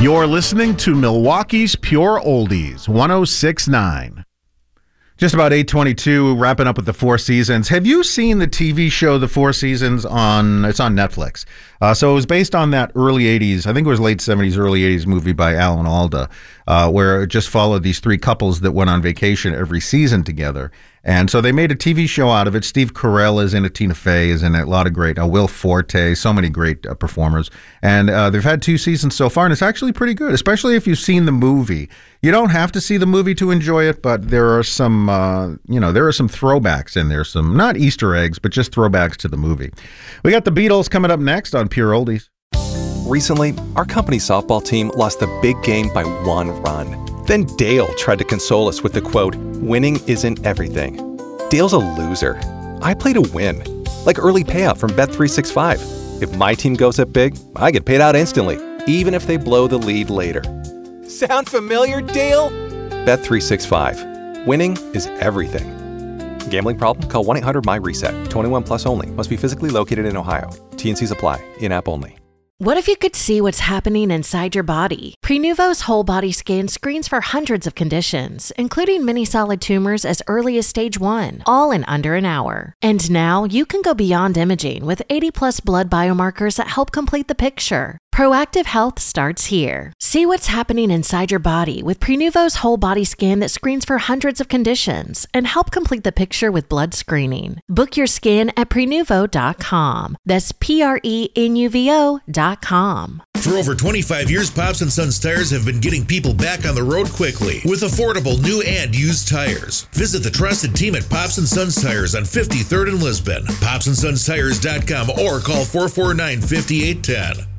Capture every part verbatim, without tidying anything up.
You're listening to Milwaukee's Pure Oldies, one oh six point nine. Just about eight twenty-two, wrapping up with the Four Seasons. Have you seen the T V show The Four Seasons on, it's on Netflix. Uh, so it was based on that early eighties, I think it was late seventies, early eighties movie by Alan Alda, uh, where it just followed these three couples that went on vacation every season together. And so they made a T V show out of it. Steve Carell is in it, Tina Fey is in it, a lot of great, uh, Will Forte, so many great uh, performers. And uh, they've had two seasons so far, and it's actually pretty good, especially if you've seen the movie. You don't have to see the movie to enjoy it, but there are some, uh, you know, there are some throwbacks in there, some, not Easter eggs, but just throwbacks to the movie. We got the Beatles coming up next on Pure Oldies. Recently, our company softball team lost the big game by one run. Then Dale tried to console us with the quote, "Winning isn't everything." Dale's a loser. I play to win, like early payout from Bet three sixty-five. If my team goes up big, I get paid out instantly, even if they blow the lead later. Sound familiar, Dale? Bet three sixty-five. Winning is everything. Gambling problem? Call one eight hundred M Y reset. twenty-one plus only. Must be physically located in Ohio. T and C's apply. In-app only. What if you could see what's happening inside your body? Prenuvo's whole body scan screens for hundreds of conditions, including many solid tumors as early as stage one, all in under an hour. And now you can go beyond imaging with eighty plus blood biomarkers that help complete the picture. Proactive health starts here. See what's happening inside your body with Prenuvo's whole body scan that screens for hundreds of conditions and help complete the picture with blood screening. Book your scan at Prenuvo dot com. That's P R E N U V O dot com. For over twenty-five years, Pops and Sons Tires have been getting people back on the road quickly with affordable new and used tires. Visit the trusted team at Pops and Sons Tires on fifty-third and Lisbon, Pops and Sons Tires dot com, or call four four nine, five eight one zero.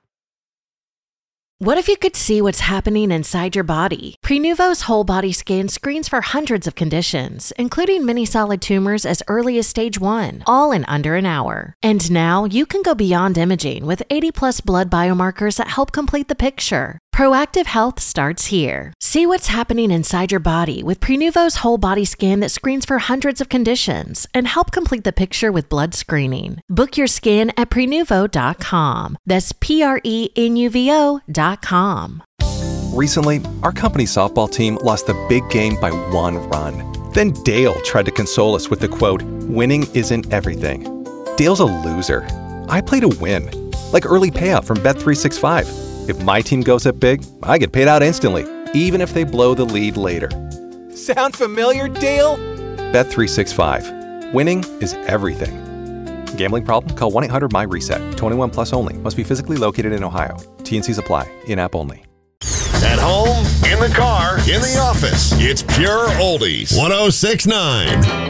What if you could see what's happening inside your body? Prenuvo's whole body scan screens for hundreds of conditions, including many solid tumors as early as stage one, all in under an hour. And now you can go beyond imaging with eighty plus blood biomarkers that help complete the picture. Proactive health starts here. See what's happening inside your body with Prenuvo's whole body scan that screens for hundreds of conditions and help complete the picture with blood screening. Book your scan at Prenuvo dot com. That's P R E N U V O dot com. Recently, our company softball team lost the big game by one run. Then Dale tried to console us with the quote, "Winning isn't everything." Dale's a loser. I play to win, like early payout from Bet three sixty-five. If my team goes up big, I get paid out instantly, even if they blow the lead later. Sound familiar, Dale? Bet three sixty-five. Winning is everything. Gambling problem? Call one eight hundred M Y reset. twenty-one plus only. Must be physically located in Ohio. T and C's apply. In-app only. At home, in the car, in the office, it's Pure Oldies. one oh six point nine.